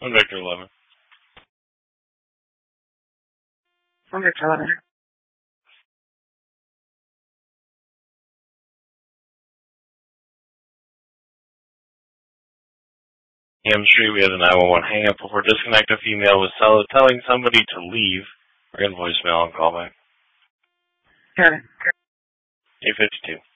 I'm Victor 11. I'm Victor 11. M Street, we had a 911 hang up before disconnect. A female was telling somebody to leave. We're going to voicemail and call back. Got it. 852.